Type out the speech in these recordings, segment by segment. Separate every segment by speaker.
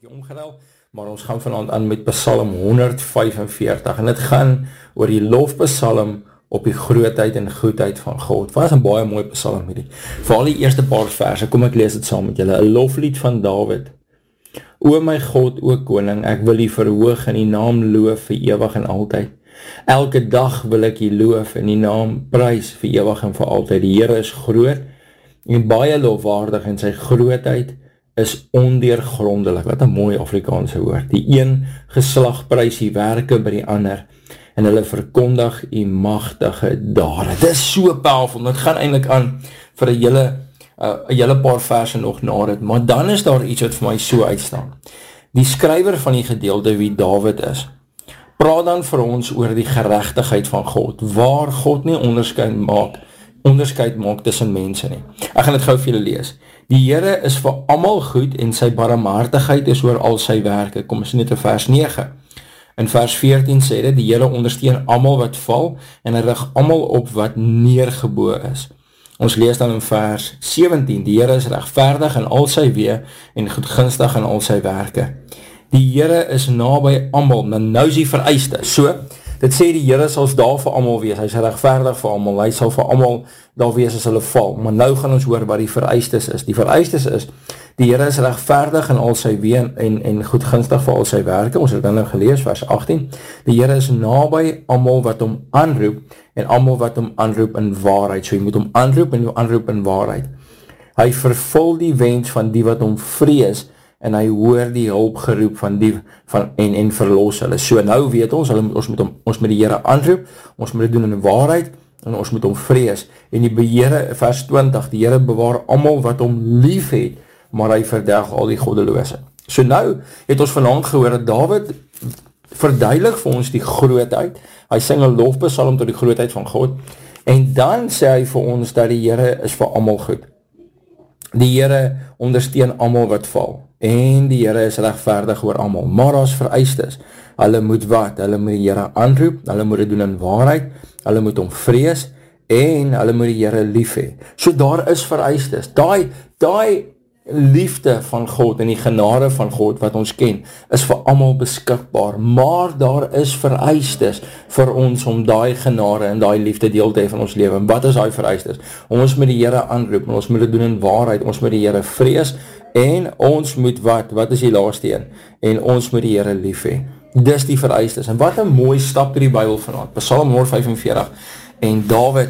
Speaker 1: bietjie omgeruil, maar ons gaan vanaand aan met Psalm 145 en dit gaan oor die lofpsalm op die grootheid en goedheid van God. Wat is 'n baie mooi psalm hierdie. Veral die eerste paar verse, kom ek lees dit saam met julle. 'n Loflied van Dawid. O my God, o koning, ek wil U verhoog en U naam loof vir ewig en altyd. Elke dag wil ek U loof en U naam prys vir ewig en vir altyd. Die Here is groot en baie lofwaardig en sy grootheid is ondeurgrondelik. Wat 'n mooi Afrikaanse woord. Die een geslag prys die werke by die ander en hulle verkondig U magtige dade. Dit is so powerful. Dit gaan eintlik aan vir 'n hele paar verse nog na dit, maar dan is daar iets wat vir my so uitstaan. Die skrywer van die gedeelte wie Dawid is, praat dan vir ons oor die geregtigheid van God, waar God nie onderskeid maak tussen mense nie. Ek gaan dit gou vir julle lees. Die Here is vir almal goed en sy barmhartigheid is oor al sy werke. Kom ons net in vers 9. In vers 14 sê dit, die Here ondersteun almal wat val en hy rig almal op wat neergebo is. Ons lees dan in vers 17, die Here is regverdig in al sy weë en goedgunstig in al sy werke. Die Here is naby almal, nou is die vereiste. So, dit sê die Here sal daar vir almal wees, hy is regverdig vir almal, hy sal vir almal daar wees as hulle val. Maar nou gaan ons hoor wat die vereistes is. Die vereistes is, die Here is regverdig in al sy weë en goedgunstig vir al sy werke. Ons het dan nou gelees, vers 18. Die Here is naby almal wat hom aanroep en almal wat hom aanroep in waarheid. So jy moet hom aanroep en jy aanroep in waarheid. Hy vervul die wens van die wat hom vrees en hy hoor die hulpgeroep van die en verlos hulle. So nou weet ons moet die Here aanroep, ons moet dit doen in waarheid en ons moet hom vrees. En die Here, vers 20, die Here bewaar almal wat hom lief het, maar hy verdelg al die goddelose. So nou het ons vanaand gehoor dat Dawid verduidelik vir ons die grootheid. Hy sing 'n lofpsalm tot die grootheid van God. En dan sê hy vir ons dat die Here is vir almal goed. Die Here ondersteun almal wat val. En die Here is regverdig oor almal. Maar daar's vereistes. Hulle moet wat? Hulle moet die Here aanroep, hulle moet dit doen in waarheid, hulle moet hom vrees en hulle moet die Here lief hê. So daar is vereistes. Daai liefde van God en die genade van God wat ons ken, is vir almal beskikbaar, maar daar is vereistes vir ons om daai genade en daai liefde deel te hê van ons lewe. En wat is daai vereistes? Ons moet die Here aanroep, ons moet dit doen in waarheid, ons moet die Here vrees en ons moet wat is die laaste een? En ons moet die Here lief hê. Dis die vereistes. En wat 'n mooi stap deur die Bybel vanaand. Psalm 145 en Dawid,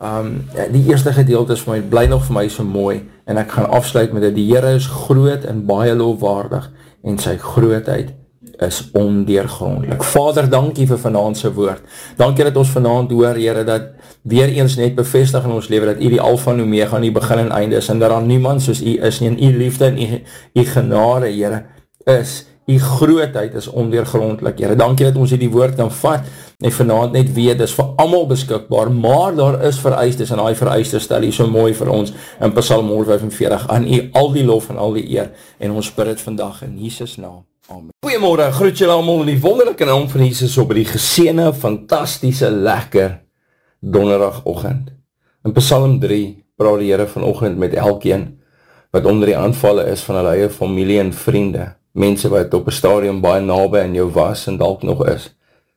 Speaker 1: die eerste gedeelte is vir my, bly nog vir my so mooi, en ek gaan afsluit met dit. Die Here is groot en baie lofwaardig, en sy grootheid is ondeurgrondelik. Vader, dankie vir vanaand se woord. Dankie dat ons vanaand hoor, Here, dat weer eens net bevestig in ons lewe, dat U die Alfa en Omega en die begin en einde is, en dat daar niemand soos U is nie, en U liefde en U genade, Here, is, U grootheid is ondeurgrondelik, Here. Dankie dat ons hierdie woord kan vat, en vanaand net weet, dis vir almal beskikbaar, maar daar is vereistes, en daai vereistes stel U so mooi vir ons, in Psalm 145, aan U al die lof en al die eer, en ons bid dit vandag in Jesus naam. Amen. Goeiemôre, groet julle almal in die wonderlike naam van Jesus op die geseënde, fantastiese, lekker donderdagoggend. In Psalm 3 praat die Here vanoggend met elkeen wat onder die aanvalle is van hulle eie familie en vriende, mense wat op 'n stadium baie naby aan jou was en dalk nog is.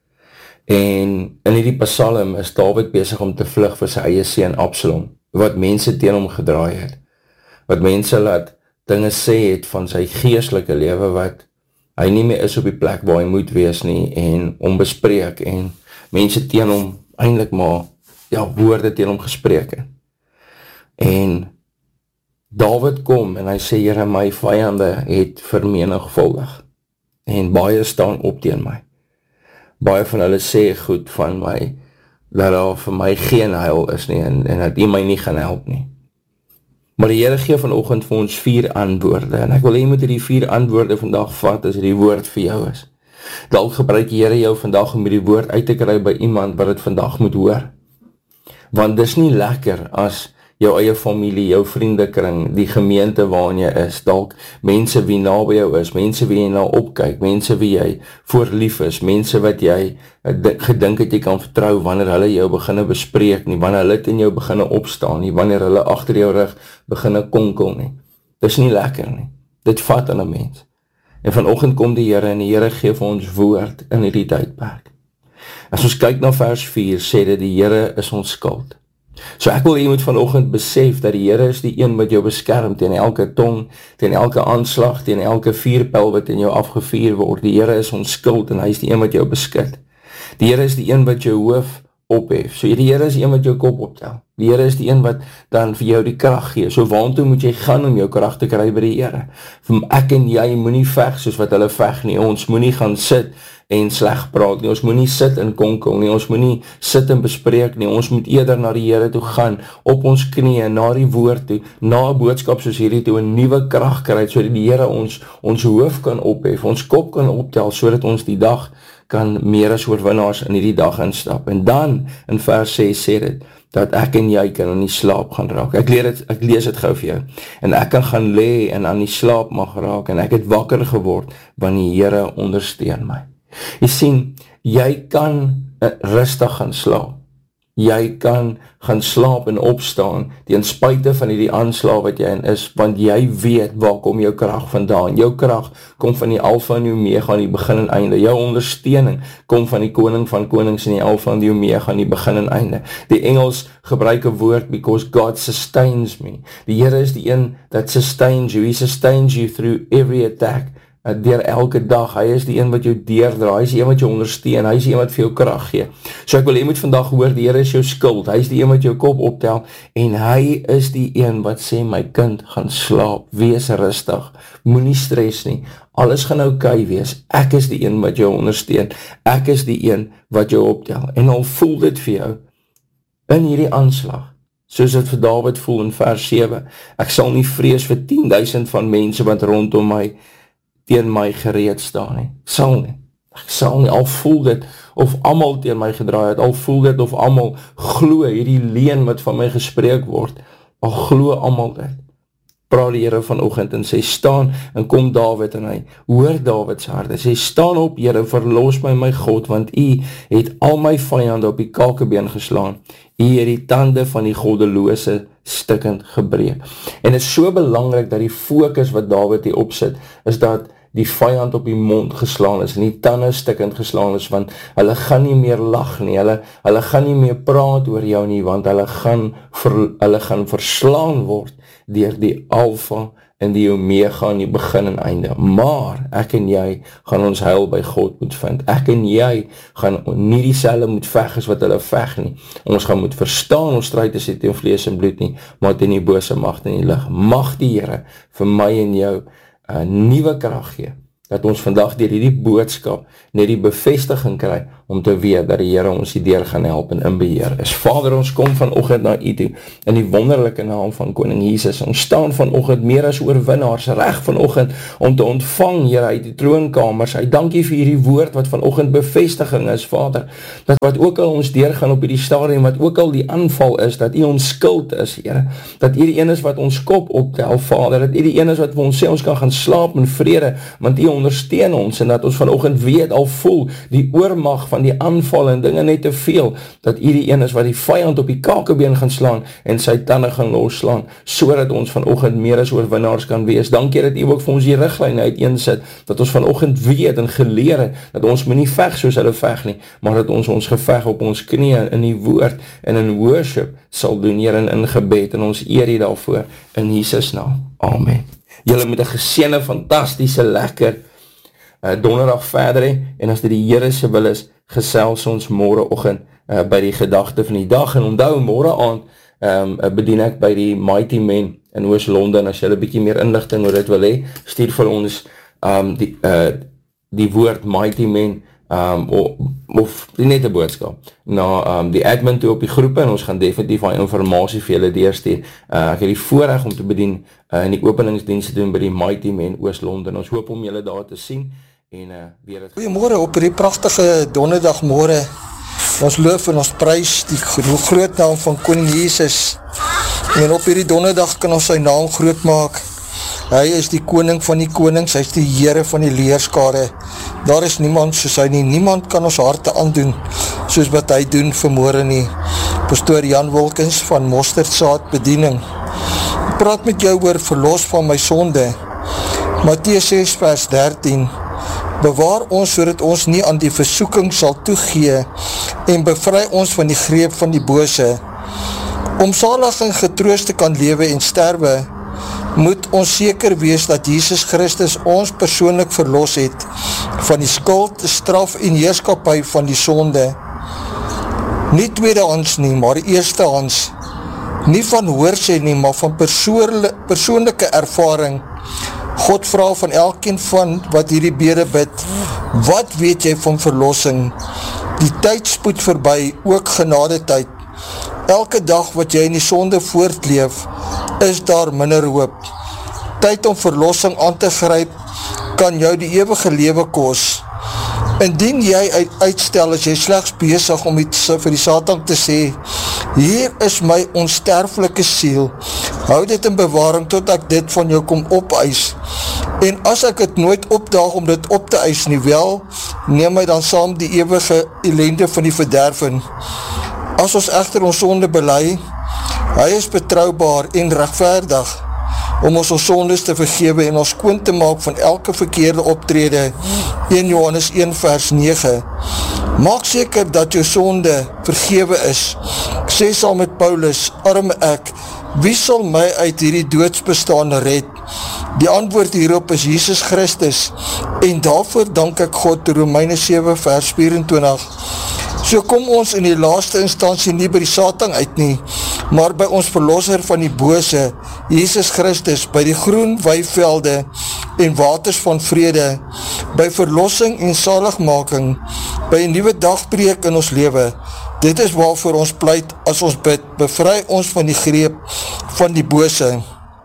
Speaker 1: En in hierdie Psalm is Dawid besig om te vlug vir sy eie seun Absalom, wat mense teen hom gedraai het, wat mense laat dinge sê het van sy geestelike lewe wat hy nie meer is op die plek waar hy moet wees nie, en onbespreek, en mense teen hom eintlik maar, woorde teen hom gespreek het. En Dawid kom en hy sê, Here, my vyande het vermenigvuldig, en baie staan op teen my. Baie van hulle sê goed van my, dat daar vir my geen heil is nie, en dat U my nie gaan help nie. Maar die Here gee vanoggend vir ons 4 antwoorde, en ek wil hê jy moet hierdie 4 antwoorde vandag vat, as die woord vir jou is. Dalk gebruik die Here jou vandag om hierdie woord uit te kry by iemand wat dit vandag moet hoor. Want dis nie lekker as jou eie familie, jou vriendekring, die gemeente waarin jy is, dalk mense wie naby jou is, mense wie jy na opkyk, mense wie jy voorlief is, mense wat jy gedink het jy kan vertrou, wanneer hulle jou beginne bespreek nie, wanneer hulle teen jou beginne opstaan nie, wanneer hulle agter jou rug beginne konkel nie. Dis nie lekker nie. Dit vat aan 'n mens. En vanoggend kom die Here en die Here gee vir ons woord in hierdie tydperk. As ons kyk na vers 4, sê dit die Here is ons skuld. So ek wil jy moet vanoggend besef dat die Here is die een wat jou beskerm teen elke tong, teen elke aanslag, teen elke vuurpyl wat in jou afgevuur word. Die Here is ons skuld en hy is die een wat jou beskik. Die Here is die een wat jou hoof ophef. So die Here is die een wat jou kop optel. Die Here is die een wat dan vir jou die krag gee. So waartoe moet jy gaan om jou krag te kry by die Here? Ek en jy moenie veg soos wat hulle veg nie. Ons moenie gaan sit en sleg praat nie. Ons moenie sit en konkel nie. Ons moenie sit en bespreek nie. Ons moet eerder na die Here toe gaan, op ons knieë, na die woord toe, na 'n boodskap soos hierdie toe, 'n nuwe krag kry, sodat die Here ons hoof kan ophef, ons kop kan optel, sodat ons die dag kan meer as oorwinnaars in hierdie dag instap. En dan, in vers 6 sê dit, dat ek en jy kan in die slaap gaan raak. Ek lees dit gou vir jou. En ek kan gaan lê en aan die slaap mag raak, en ek het wakker geword, want die Here ondersteun my. Jy sien, jy kan rustig gaan slaap. Jy kan gaan slaap en opstaan, ten spyte van hierdie aanslag wat jy in is, want jy weet waar kom jou krag vandaan. Jou krag kom van die Alfa en die Omega, die begin en einde. Jou ondersteuning kom van die Koning van Konings en die Alfa en die Omega, die begin en einde. Die Engels gebruik 'n woord, because God sustains me. Die Here is die een that sustains you. He sustains you through every attack. Deur elke dag, hy is die een wat jou deurdra, hy is die een wat jou ondersteun, hy is die een wat vir jou krag gee. So ek wil jy moet vandag hoor, die Here is jou skuld, hy is die een wat jou kop optel, en hy is die een wat sê, my kind, gaan slaap, wees rustig, moenie stres nie, alles gaan oukei wees, ek is die een wat jou ondersteun, ek is die een wat jou optel, en al voel dit vir jou, in hierdie aanslag, soos dit vir Dawid voel in vers 7, ek sal nie vrees vir 10.000 van mense wat rondom my teen my gereed staan nie. Ek sal nie, al voel dit of almal teen my gedraai het, al voel dit of almal glo hierdie leuen wat van my gespreek word, al glo almal dit. Praat die Here vanoggend en sê, staan, en kom Dawid en hy, hoor Dawid se hart, hy sê, staan op Here, verlos my God, want U het al my vyande op die kakebeen geslaan, U het die tande van die goddelose stikkend gebreek. En het is so belangrik dat die fokus wat Dawid hier opsit, is dat die vyand op die mond geslaan is, en die tande stikkend geslaan is, want hulle gaan nie meer lag nie, hulle gaan nie meer praat oor jou nie, want hulle gaan verslaan word, deur die Alfa en die Omega in die begin en einde. Maar ek en jy gaan ons heil by God moet vind. Ek en jy gaan nie dieselfde moet veg as wat hulle veg nie. Ons gaan moet verstaan, ons stryd is nie teen vlees en bloed nie, maar teen die bose magte in die lig. Mag die Here vir my en jou 'n nuwe krag gee, dat ons vandag deur hierdie boodskap net die bevestiging kry, om te weet dat die Here ons hierdeur gaan help en in beheer is. Vader, ons kom vanoggend na U toe, in die wonderlike naam van Koning Jesus. Ons staan vanoggend meer as oorwinnaars, reg vanoggend, om te ontvang, Here, uit die troonkamers. Hy dankie vir hierdie woord, wat vanoggend bevestiging is, Vader, dat wat ook al ons deurgaan op hierdie stadium, wat ook al die aanval is, dat U ons skuld is, Here, dat U die een is wat ons kop optel, Vader, dat U die een is wat vir ons sê, ons kan gaan slaap in vrede, want U ondersteun ons, en dat ons vanoggend weet, al voel die oormag van die aanval en dinge net te veel, dat U die een is wat die vyand op die kakebeen gaan slaan, en sy tande gaan losslaan, sodat ons vanoggend meer as oorwinnaars kan wees. Dankie dat U ook vir ons die riglyne uiteensit, dat ons vanoggend weet en geleer het, dat ons moet nie veg soos hulle veg nie, maar dat ons geveg op ons knieë in die woord, en in worship sal doen, Here, in gebed, en ons eer U daarvoor, in Jesus naam. Amen. Julle met 'n geseënde, fantastiese, lekker donderdag verder hê, en as dit die Here se wil is, gesels ons môreoggend by die gedagte van die dag, en onthou, môre aand bedien ek by die Mighty Men in Oos-London. As jy 'n bietjie meer inligting oor dit wil hê, stuur vir ons die woord Mighty Men, of net 'n boodskap na die admin toe op die groepe, en ons gaan definitief daai inligting vir julle deurstuur. Ek het die voorreg om te bedien in die openingsdienste doen by die Mighty Men Oos-London. Ons hoop om julle daar te sien, en weer het.
Speaker 2: Goeiemôre op hierdie pragtige donderdagmôre. Ons loof en ons prys die groot naam van Koning Jesus, en op hierdie donderdag kan ons sy naam groot maak. Hy is die koning van die konings, hy is die Here van die leerskare. Daar is niemand soos hy nie, niemand kan ons harte aandoen soos wat hy doen vanmôre nie. Pastoor Jan Wilkins van Mosterdsaad Bediening. Ek praat met jou oor verlos van my sonde. Mattheus 6 vers 13, bewaar ons sodat ons nie aan die versoeking sal toegee en bevry ons van die greep van die bose. Om salig en getroost te kan lewe en sterwe, moet ons seker wees dat Jesus Christus ons persoonlik verlos het van die skuld, straf en heerskappy van die sonde. Nie tweedehands nie, maar eerstehands. Nie van hoorsê nie, maar van persoonlike ervaring. God vra van elkeen van wat hierdie bede bid, wat weet jy van verlossing? Die tyd spoed verby, ook genade tyd. Elke dag wat jy in die sonde voortleef, is daar minder hoop. Tyd om verlossing aan te gryp, kan jou die ewige lewe kos. Indien jy uitstel, as jy slegs besig om vir die Satan te sê, hier is my onsterflike siel, hou dit in bewaring tot ek dit van jou kom opeis. En as ek het nooit opdaag om dit op te eis nie, wel, neem my dan saam die ewige ellende van die verderven. As ons echter ons sonde bely, hy is betrouwbaar en rechtvaardig, om ons sondes te vergewe en ons skoon te maak van elke verkeerde optrede. 1 Johannes 1 vers 9. Maak seker dat jou sonde vergewe is. Sê saam met Paulus, arme ek, wie sal my uit hierdie doodsbestaan red? Die antwoord hierop is Jesus Christus, en daarvoor dank ek God, Romeine 7 vers 24. So kom ons in die laaste instansie nie by die Satan uit nie, maar by ons verlosser van die bose, Jesus Christus, by die groen weivelde en waters van vrede, by verlossing en saligmaking, by 'n nuwe dagbreek in ons lewe. Dit is waarvoor ons pleit as ons bid, bevry ons van die greep van die bose.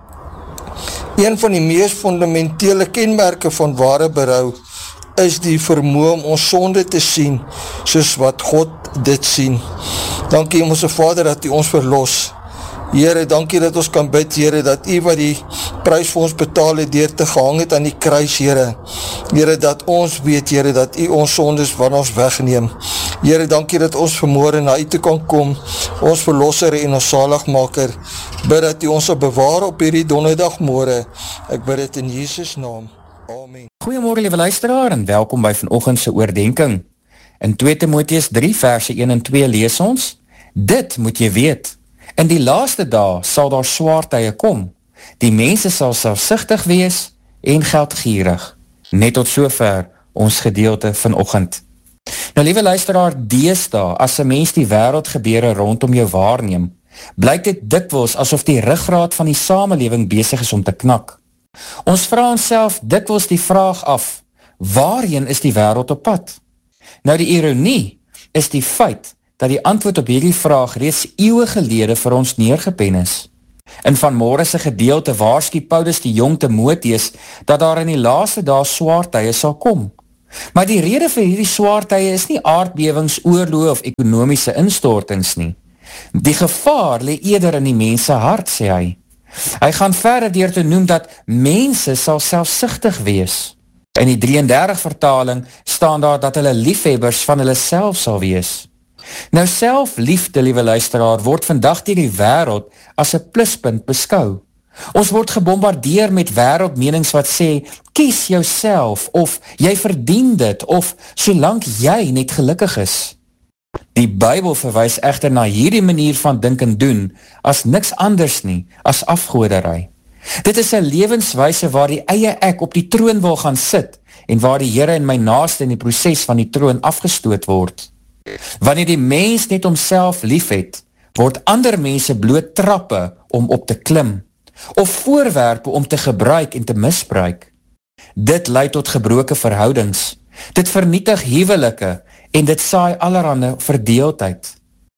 Speaker 2: Een van die mees fundamentele kenmerke van ware berou is die vermoë om ons sonde te sien, soos wat God dit sien. Dankie ons Vader dat U ons verlos. Here, dankie dat ons kan bid, Here, dat U wat die prys vir ons betaal het, deur te gehang het aan die kruis, Here. Here, dat ons weet, Here, dat U ons sondes van ons wegneem. Here, dankie dat ons vanmôre na U toe kan kom, ons verlosser en ons saligmaker. Bid dat U ons sal bewaar op hierdie donderdagmôre. Ek bid dit in Jesus naam. Amen.
Speaker 3: Goeiemôre liewe luisteraar en welkom by vanoggend se oordeenking. In 2 Timoteus 3 verse 1 en 2 lees ons: Dit moet jy weet, in die laaste dae sal daar swaar tye kom. Die mense sal selfsugtig wees en geldgierig. Net tot sover ons gedeelte vanoggend. Nou liewe luisteraar, deesdae, as 'n mens die wêreldgebeure rondom jou waarneem, blyk dit dikwels asof die ruggraat van die samelewing besig is om te knak. Ons vra onsself dikwels die vraag af, waarheen is die wêreld op pad? Nou die ironie is die feit dat die antwoord op hierdie vraag reeds eeue gelede vir ons neergepen is. In vanmôre se gedeelte waarsku Paulus die jong Timoteus dat daar in die laaste dae swaar tye sal kom. Maar die rede vir hierdie swaar tye is nie aardbewings, oorloë of ekonomiese instortings nie. Die gevaar lê eerder in die mense hart, sê hy. Hy gaan verder deur te noem dat mense sal selfsugtig wees. In die 33 vertaling staan daar dat hulle liefhebbers van hulle self sal wees. Nou selfliefde, liewe luisteraar, word vandag deur die wêreld as 'n pluspunt beskou. Ons word gebombardeer met wêreldmenings wat sê, kies jouself, of jy verdien dit, of solank jy net gelukkig is. Die Bybel verwys egter na hierdie manier van dink en doen as niks anders nie as afgoderry. Dit is 'n lewenswyse waar die eie ek op die troon wil gaan sit en waar die Here en my naaste in die proses van die troon afgestoot word. Wanneer die mens net homself liefhet, word ander mense bloot trappe om op te klim of voorwerpe om te gebruik en te misbruik. Dit lei tot gebroke verhoudings. Dit vernietig huwelike en dit saai allerhande verdeeldheid.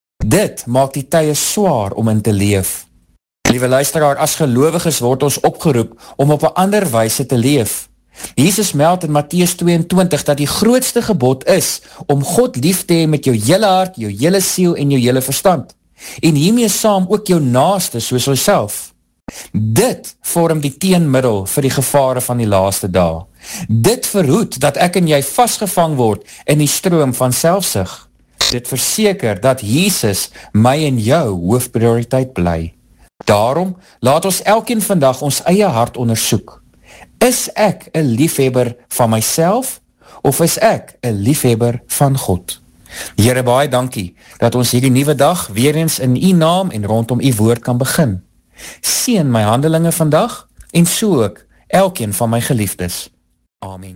Speaker 3: Dit maak die tye swaar om in te leef. Liewe luisteraar, as gelowiges word ons opgeroep om op 'n ander wyse te leef. Jesus meld in Matteus 22 dat die grootste gebod is om God lief te hê met jou hele hart, jou hele siel en jou hele verstand. En hiermee saam ook jou naaste soos jouself. Dit vorm die teenmiddel vir die gevare van die laaste dae. Dit verhoed dat ek en jy vasgevang word in die stroom van selfsug. Dit verseker dat Jesus my en jou hoofprioriteit bly. Daarom laat ons elkeen vandag ons eie hart ondersoek. Is ek 'n liefhebber van myself, of is ek 'n liefhebber van God? Here, baie dankie, dat ons hierdie nuwe dag weer eens in u naam en rondom u woord kan begin. Seën my handelinge vandag, en so ook elkeen van my geliefdes. Amen.